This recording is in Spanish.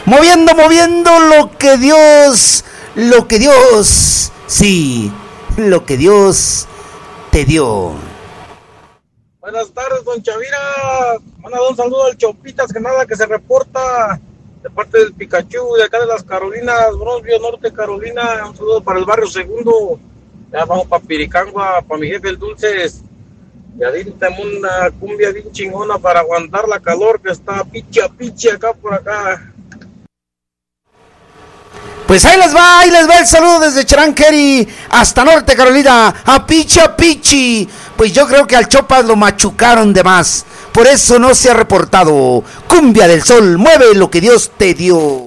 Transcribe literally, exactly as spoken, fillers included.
Moviendo, moviendo lo que Dios, lo que Dios, sí, lo que Dios te dio. Buenas tardes, don Chavira. Manda un saludo al Chopitas, que nada, que se reporta de parte del Pikachu, de acá de las Carolinas, Bronzeville, Norte Carolina. Un saludo para el barrio Segundo. Ya vamos para Piricangua, para mi jefe el Dulces. Y ahorita una cumbia bien chingona para aguantar la calor que está picha, picha acá por acá. Pues ahí les va, ahí les va el saludo desde Charanqueri hasta Norte Carolina, a Picha Pichi. Pues yo creo que al Chopas lo machucaron de más, por eso no se ha reportado. Cumbia del Sol, mueve lo que Dios te dio.